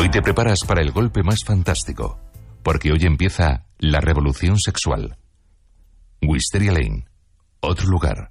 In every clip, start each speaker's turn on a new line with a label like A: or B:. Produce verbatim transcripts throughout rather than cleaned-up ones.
A: Hoy te preparas para el golpe más fantástico, porque hoy empieza la revolución sexual. Wisteria Lane, otro lugar.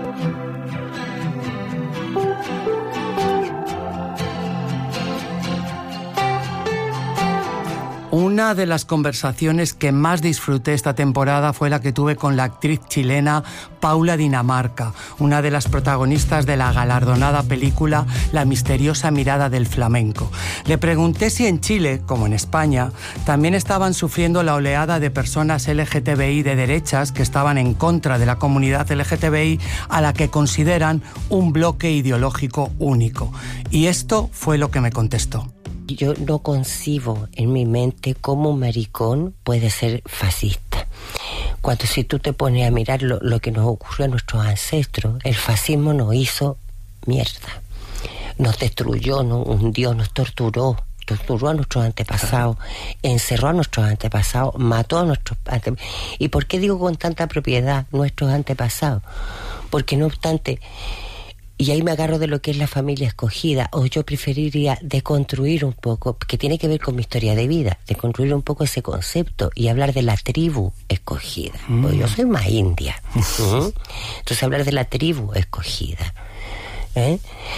B: Una de las conversaciones que más disfruté esta temporada fue la que tuve con la actriz chilena Paula Dinamarca, una de las protagonistas de la galardonada película La misteriosa mirada del flamenco. Le pregunté si en Chile, como en España, también estaban sufriendo la oleada de personas L G T B I de derechas que estaban en contra de la comunidad L G T B I a la que consideran un bloque ideológico único. Y esto fue lo que me contestó.
C: Yo no concibo en mi mente cómo un maricón puede ser fascista. Cuando si tú te pones a mirar lo, lo que nos ocurrió a nuestros ancestros, el fascismo nos hizo mierda. Nos destruyó, nos hundió, nos torturó, torturó a nuestros antepasados, encerró a nuestros antepasados, mató a nuestros antepasados. ¿Y por qué digo con tanta propiedad nuestros antepasados? Porque no obstante... Y ahí me agarro de lo que es la familia escogida, o yo preferiría deconstruir un poco, que tiene que ver con mi historia de vida, deconstruir un poco ese concepto y hablar de la tribu escogida. Mm. Porque yo soy más india. ¿Mm? Entonces hablar de la tribu escogida. ¿Eh?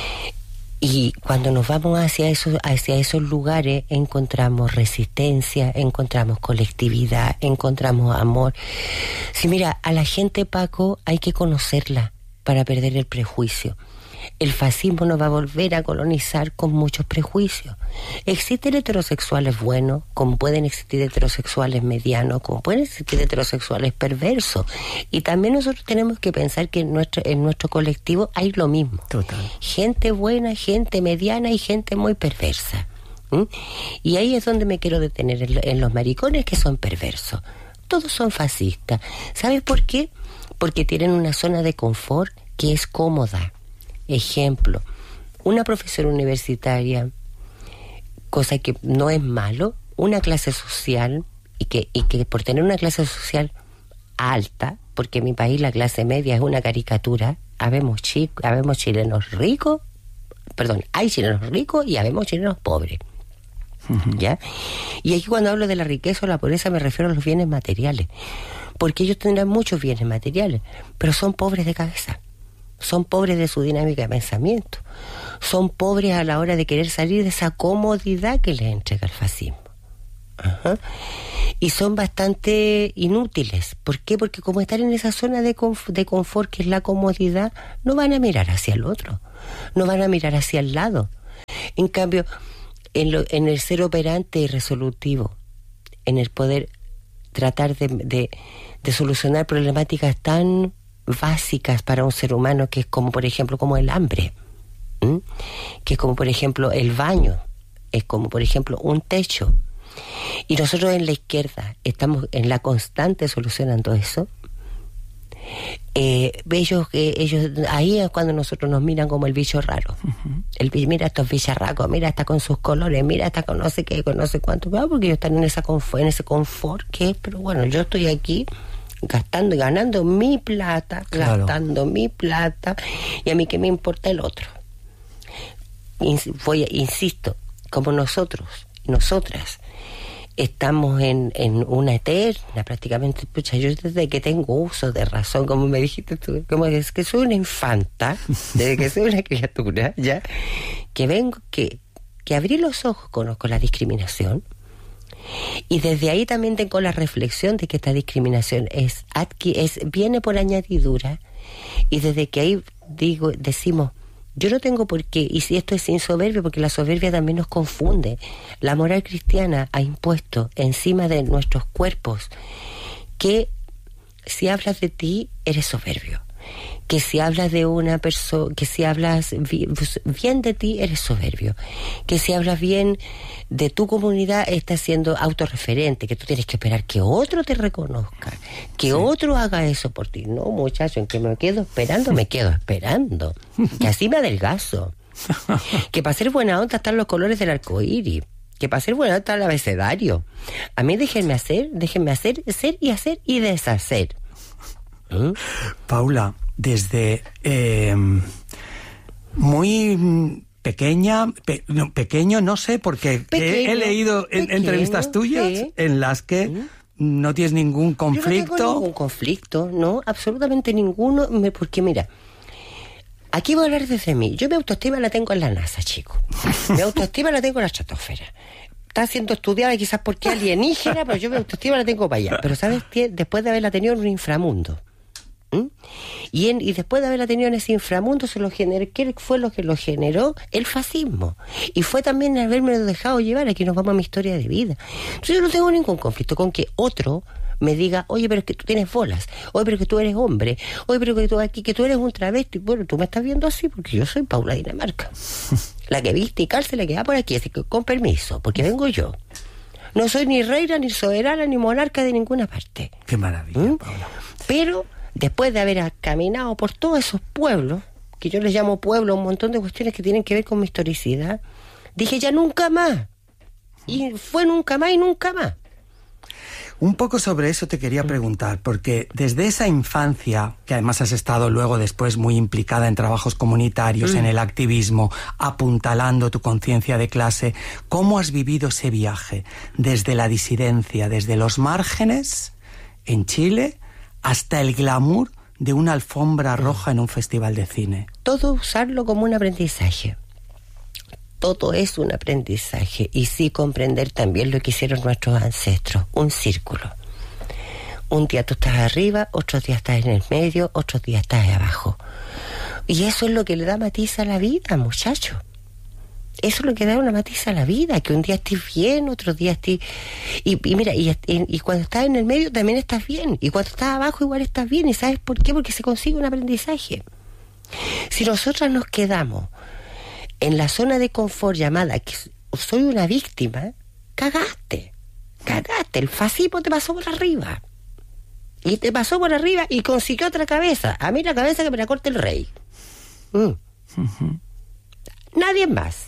C: Y cuando nos vamos hacia esos, hacia esos lugares, encontramos resistencia, encontramos colectividad, encontramos amor. Sí, mira, a la gente, Paco, hay que conocerla para perder el prejuicio. El fascismo nos va a volver a colonizar con muchos prejuicios. Existen heterosexuales buenos, como pueden existir heterosexuales medianos, como pueden existir heterosexuales perversos. Y también nosotros tenemos que pensar que en nuestro, en nuestro colectivo hay lo mismo.
B: Total.
C: Gente buena, gente mediana y gente muy perversa. ¿Mm? Y ahí es donde me quiero detener, en, en los maricones que son perversos. Todos son fascistas. ¿Sabes por qué? Porque tienen una zona de confort que es cómoda. Ejemplo, una profesora universitaria, cosa que no es malo, una clase social, y que, y que por tener una clase social alta, porque en mi país la clase media es una caricatura, habemos, chi, habemos chilenos ricos, perdón, hay chilenos ricos y habemos chilenos pobres. Uh-huh. ¿Ya? Y aquí cuando hablo de la riqueza o la pobreza me refiero a los bienes materiales, porque ellos tendrán muchos bienes materiales, pero son pobres de cabeza, son pobres de su dinámica de pensamiento, son pobres a la hora de querer salir de esa comodidad que les entrega el fascismo. Ajá. Y son bastante inútiles. ¿Por qué? Porque como están en esa zona de, conf- de confort que es la comodidad, no van a mirar hacia el otro, no van a mirar hacia el lado. En cambio, en, lo, en el ser operante y resolutivo, en el poder tratar de, de, de solucionar problemáticas tan básicas para un ser humano, que es como por ejemplo como el hambre, ¿Mm? que es como por ejemplo el baño, es como por ejemplo un techo. Y nosotros en la izquierda estamos en la constante solucionando eso. Eh, ellos, eh, ellos ahí es cuando nosotros nos miran como el bicho raro. Uh-huh. El, mira estos bicharracos, mira, está con sus colores, mira, está con no sé qué, con no sé cuánto, porque ellos están en esa confort, en ese confort que es, pero bueno, yo estoy aquí gastando y ganando mi plata, claro. gastando mi plata, y a mí qué me importa el otro. Ins- voy, insisto, como nosotros, nosotras, estamos en, en una eterna, prácticamente, pucha, yo desde que tengo uso de razón, como me dijiste tú, como es que soy una infanta, desde que soy una criatura, ya, que vengo, que, que abrí los ojos, conozco la discriminación, y desde ahí también tengo la reflexión de que esta discriminación es, adqui, es viene por añadidura, y desde que ahí digo, decimos, yo no tengo por qué, y si esto es sin soberbia, porque la soberbia también nos confunde. La moral cristiana ha impuesto encima de nuestros cuerpos que si hablas de ti, eres soberbio. Que si hablas de una persona, que si hablas bien de ti, eres soberbio. Que si hablas bien de tu comunidad, estás siendo autorreferente, que tú tienes que esperar que otro te reconozca, que sí. otro haga eso por ti. No, muchacho, en que me quedo esperando, me quedo esperando. Que así me adelgazo. Que para ser buena onda están los colores del arco iris. Que para ser buena onda está el abecedario. A mí déjenme hacer, déjenme hacer, ser y hacer y deshacer. ¿Mm?
B: Paula, desde eh, muy pequeña, pe, no, pequeño, no sé, porque he, he leído en, pequeño, entrevistas tuyas sí. en las que ¿Mm? no tienes ningún conflicto.
C: Yo no tengo ningún conflicto, no, absolutamente ninguno, porque mira, aquí voy a hablar desde mí. Yo mi autoestima la tengo en la NASA, chico. Mi autoestima la tengo en la estratosfera. Está siendo estudiada quizás porque alienígena, pero yo mi autoestima la tengo para allá. Pero ¿sabes qué? Después de haberla tenido en un inframundo. ¿Mm? Y, en, y después de haberla tenido en ese inframundo, se lo generó, ¿qué fue lo que lo generó? El fascismo. Y fue también haberme dejado llevar. Aquí nos vamos a mi historia de vida. Entonces yo no tengo ningún conflicto con que otro me diga, oye, pero es que tú tienes bolas, oye, pero que tú eres hombre, oye, pero que tú aquí, que tú eres un travesti. Bueno, tú me estás viendo así porque yo soy Paula Dinamarca, la que viste y calce, la que va por aquí, así que con permiso, porque vengo yo. No soy ni reina, ni soberana, ni monarca de ninguna parte.
B: Qué maravilla, ¿Mm? Paula.
C: Pero después de haber caminado por todos esos pueblos, que yo les llamo pueblos, un montón de cuestiones que tienen que ver con mi historicidad, dije ya nunca más. Y fue nunca más y nunca más.
B: Un poco sobre eso te quería preguntar, porque desde esa infancia, que además has estado luego después muy implicada en trabajos comunitarios, mm. en el activismo, apuntalando tu conciencia de clase, ¿cómo has vivido ese viaje? Desde la disidencia, desde los márgenes, en Chile, hasta el glamour de una alfombra roja en un festival de cine.
C: Todo usarlo como un aprendizaje. Todo es un aprendizaje y sí comprender también lo que hicieron nuestros ancestros, un círculo. Un día tú estás arriba, otros días estás en el medio, otros días estás abajo. Y eso es lo que le da matiz a la vida, muchachos. Eso es lo que da una matiz a la vida, que un día estés bien, otro día estés... Y, y mira, y, y, y cuando estás en el medio también estás bien, y cuando estás abajo igual estás bien, ¿y sabes por qué? Porque se consigue un aprendizaje. Si nosotras nos quedamos en la zona de confort llamada que soy una víctima, cagaste, cagaste, el fascismo te pasó por arriba, y te pasó por arriba y consiguió otra cabeza, a mí la cabeza que me la corte el rey. Mm. Uh-huh. Nadie más.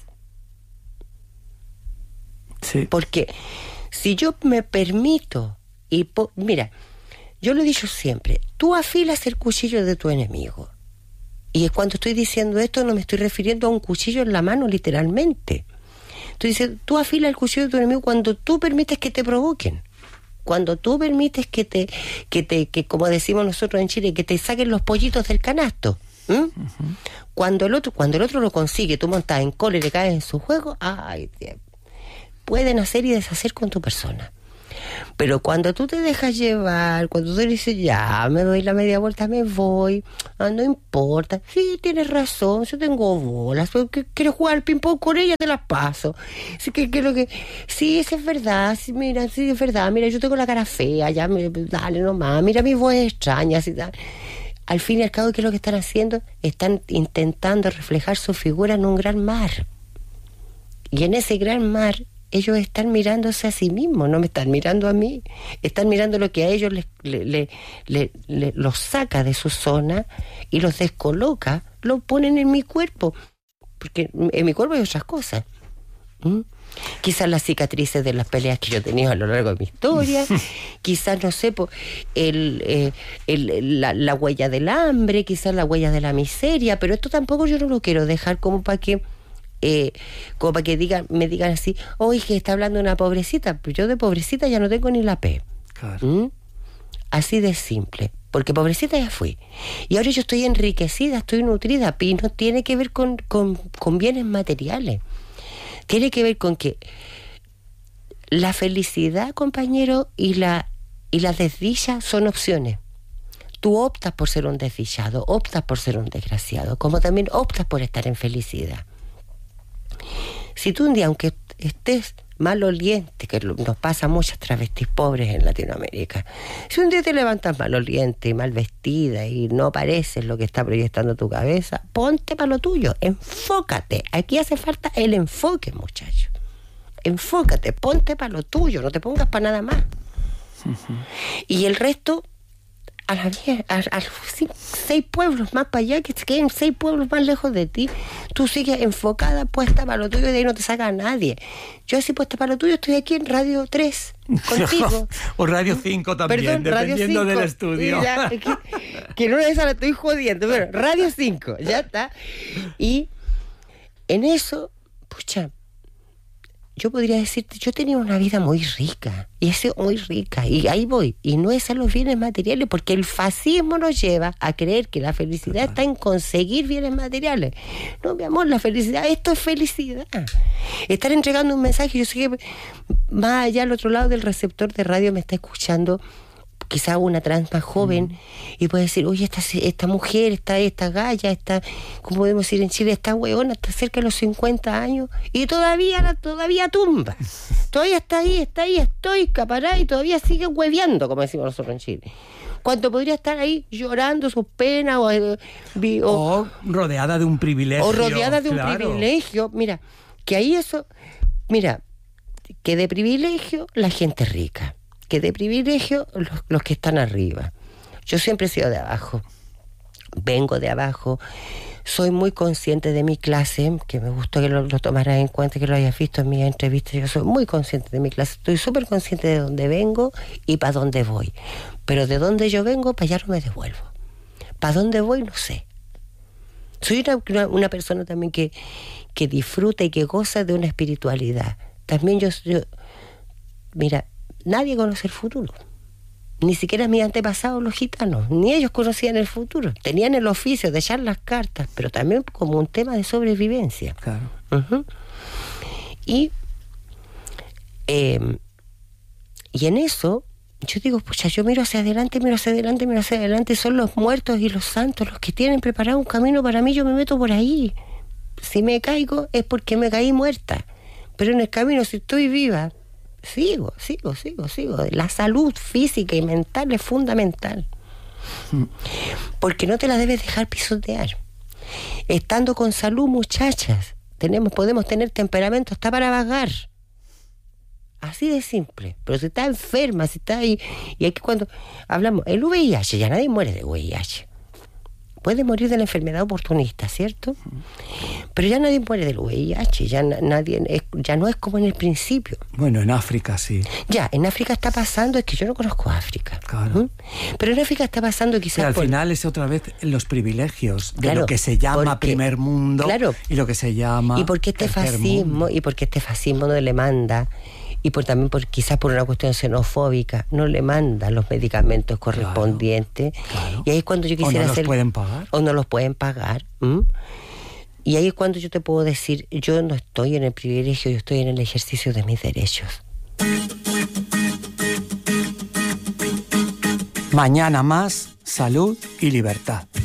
B: Sí.
C: Porque si yo me permito, y po- mira, yo lo he dicho siempre, tú afilas el cuchillo de tu enemigo. Y cuando estoy diciendo esto no me estoy refiriendo a un cuchillo en la mano literalmente. Tú dices, tú afilas el cuchillo de tu enemigo cuando tú permites que te provoquen. Cuando tú permites que te, que te, que como decimos nosotros en Chile, que te saquen los pollitos del canasto. ¿Mm? Uh-huh. Cuando el otro, cuando el otro lo consigue, tú montas en cola y le caes en su juego, ay, pueden hacer y deshacer con tu persona. Pero cuando tú te dejas llevar, cuando tú dices, ya, me doy la media vuelta, me voy, ah, no importa, sí, tienes razón, yo tengo bolas, quiero jugar al ping-pong con ella, te las paso. Sí, que, que lo que, sí, eso es verdad, sí, mira, sí, es verdad, mira, yo tengo la cara fea, ya, me, dale nomás, mira mi voz extraña, así, tal. Al fin y al cabo, ¿qué es lo que están haciendo? Están intentando reflejar su figura en un gran mar. Y en ese gran mar, ellos están mirándose a sí mismos, no me están mirando a mí. Están mirando lo que a ellos les, le, le, le, le, los saca de su zona y los descoloca, lo ponen en mi cuerpo. Porque en mi cuerpo hay otras cosas. ¿Mm? Quizás las cicatrices de las peleas que yo he tenido a lo largo de mi historia, quizás, no sé, el, eh, el, la, la huella del hambre, quizás la huella de la miseria, pero esto tampoco yo no lo quiero dejar como para que eh, como para que digan, me digan así, oye, que está hablando de una pobrecita, pues yo de pobrecita ya no tengo ni la P.
B: Claro.
C: ¿Mm? Así de simple, porque pobrecita ya fui. Y ahora yo estoy enriquecida, estoy nutrida, y no tiene que ver con, con, con bienes materiales. Tiene que ver con que la felicidad, compañero, y la, y la desdicha son opciones. Tú optas por ser un desdichado, optas por ser un desgraciado, como también optas por estar en felicidad. Si tú un día, aunque estés maloliente, que nos pasa a muchas travestis pobres en Latinoamérica, si un día te levantas maloliente y mal vestida y no pareces lo que está proyectando tu cabeza, ponte para lo tuyo, enfócate. Aquí hace falta el enfoque, muchacho. Enfócate, ponte para lo tuyo, no te pongas para nada más. Uh-huh. Y el resto, a la vía, a, a cinco, seis pueblos más para allá, que se queden seis pueblos más lejos de ti, tú sigues enfocada, puesta para lo tuyo, y de ahí no te saca a nadie. Yo así puesta para lo tuyo estoy aquí en Radio tres, contigo.
B: O Radio cinco también, Perdón, dependiendo del estudio.
C: Ya, que, que no es esa la estoy jodiendo, pero Radio cinco, ya está. Y en eso, pucha, yo podría decirte, yo tenía una vida muy rica, y he sido muy rica, y ahí voy, y no es a los bienes materiales, porque el fascismo nos lleva a creer que la felicidad claro. está en conseguir bienes materiales. No, mi amor, la felicidad, esto es felicidad. Estar entregando un mensaje, yo sé que más allá al otro lado del receptor de radio me está escuchando quizá una trans más joven, mm. y puede decir, oye, esta, esta mujer, esta, esta galla, esta, como podemos decir en Chile, esta hueona, está cerca de los cincuenta años, y todavía, todavía tumba, todavía está ahí, está ahí, estoy capará, y todavía sigue hueveando, como decimos nosotros en Chile. Cuando podría estar ahí llorando sus penas, o, o,
B: o rodeada de un privilegio.
C: O rodeada de
B: claro.
C: un privilegio, mira, que ahí eso, mira, que de privilegio la gente rica, que de privilegio los, los que están arriba. Yo siempre he sido de abajo, vengo de abajo, soy muy consciente de mi clase, que me gustó que lo, lo tomaras en cuenta, que lo hayas visto en mi entrevista. Yo soy muy consciente de mi clase, estoy súper consciente de dónde vengo y para dónde voy, pero de dónde yo vengo, para allá no me devuelvo, para dónde voy no sé. Soy una, una, una persona también que, que disfruta y que goza de una espiritualidad. También yo, yo mira, nadie conoce el futuro, ni siquiera mis antepasados los gitanos, ni ellos conocían el futuro, tenían el oficio de echar las cartas, pero también como un tema de sobrevivencia.
B: Claro.
C: Uh-huh. Y eh, y en eso yo digo, pucha, yo miro hacia adelante, miro hacia adelante, miro hacia adelante, son los muertos y los santos los que tienen preparado un camino para mí, yo me meto por ahí. Si me caigo es porque me caí muerta, pero en el camino, si estoy viva, sigo, sigo, sigo, sigo. La salud física y mental es fundamental, porque no te la debes dejar pisotear. Estando con salud, muchachas, tenemos, podemos tener temperamento hasta para vagar, así de simple. Pero si estás enferma, si estás ahí, y hay que cuando hablamos, el V I H, ya nadie muere de V I H. Puede morir de la enfermedad oportunista, ¿cierto? Pero ya nadie muere del V I H, ya nadie es, ya no es como en el principio.
B: Bueno, en África sí.
C: Ya, en África está pasando, es que yo no conozco África.
B: Claro.
C: ¿Mm? Pero en África está pasando quizás.
B: Pero al
C: por...
B: final es otra vez los privilegios de
C: claro,
B: lo que se llama
C: porque,
B: primer mundo,
C: claro,
B: y lo que se llama
C: y porque este fascismo
B: mundo.
C: y porque este fascismo no le manda, y por también por quizás por una cuestión xenofóbica, no le manda los medicamentos correspondientes.
B: Claro, claro.
C: Y ahí es cuando yo quisiera
B: o no
C: hacer,
B: los pueden pagar
C: o no los pueden pagar. ¿Mm? Y ahí es cuando yo te puedo decir, yo no estoy en el privilegio, yo estoy en el ejercicio de mis derechos.
B: Mañana más salud y libertad.